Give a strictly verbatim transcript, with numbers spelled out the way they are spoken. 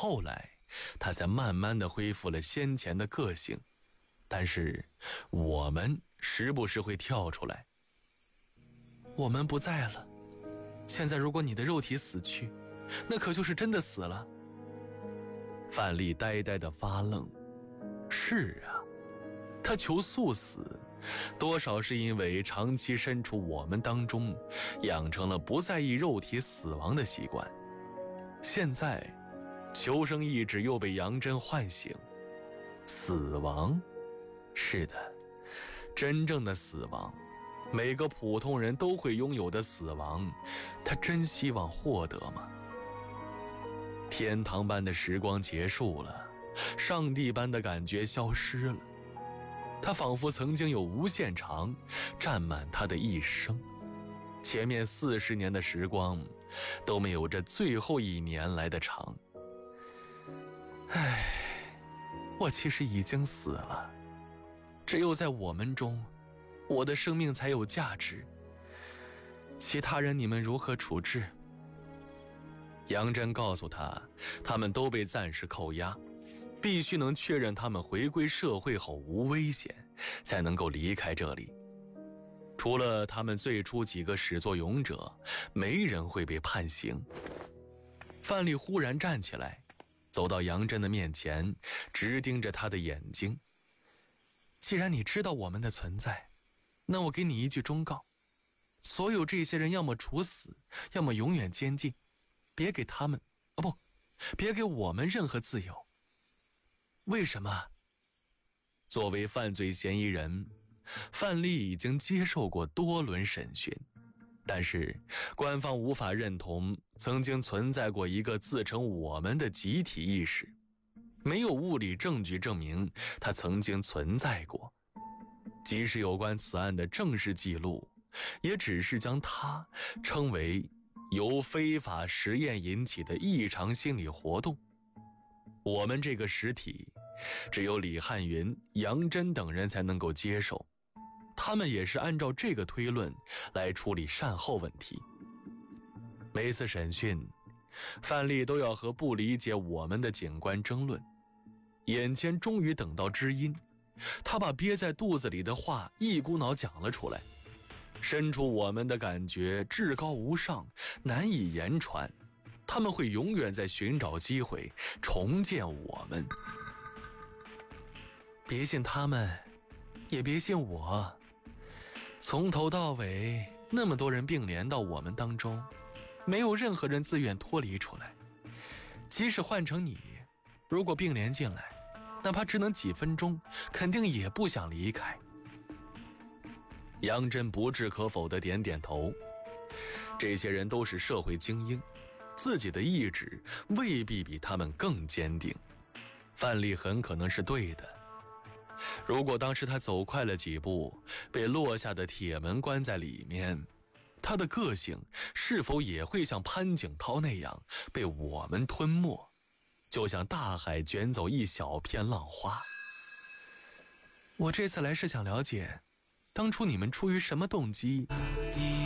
后来他才慢慢的恢复了先前的个性。但是我们时不时会跳出来，我们不在了，现在如果你的肉体死去，那可就是真的死了。范蠡呆呆地发愣，是啊，他求速死，多少是因为长期身处我们当中，养成了不在意肉体死亡的习惯。现在求生意志又被杨真唤醒，死亡，是的，真正的死亡，每个普通人都会拥有的死亡，他真希望获得吗？天堂般的时光结束了，上帝般的感觉消失了，他仿佛曾经有无限长，占满他的一生。前面四十年的时光都没有这最后一年来的长。唉，我其实已经死了，只有在我们中，我的生命才有价值。其他人你们如何处置？杨真告诉他，他们都被暂时扣押，必须能确认他们回归社会后无危险，才能够离开这里。除了他们最初几个始作俑者，没人会被判刑。范蠡忽然站起来，走到杨真的面前，直盯着他的眼睛。既然你知道我们的存在，那我给你一句忠告，所有这些人要么处死，要么永远监禁，别给他们，哦不，别给我们任何自由。为什么？作为犯罪嫌疑人，范蠡已经接受过多轮审讯，但是官方无法认同曾经存在过一个自称我们的集体意识，没有物理证据证明它曾经存在过。即使有关此案的正式记录，也只是将它称为由非法实验引起的异常心理活动。我们这个实体，只有李汉云、杨真等人才能够接受，他们也是按照这个推论来处理善后问题。每次审讯，范蠡都要和不理解我们的警官争论，眼前终于等到知音，他把憋在肚子里的话一股脑讲了出来。身处我们的感觉至高无上，难以言传，他们会永远在寻找机会重建我们。别信他们，也别信我，从头到尾那么多人并联到我们当中，没有任何人自愿脱离出来。即使换成你，如果并联进来，哪怕只能几分钟，肯定也不想离开。杨真不置可否地点点头，这些人都是社会精英，自己的意志未必比他们更坚定。范蠡很可能是对的，如果当时他走快了几步，被落下的铁门关在里面，他的个性是否也会像潘景涛那样被我们吞没，就像大海卷走一小片浪花。我这次来是想了解，当初你们出于什么动机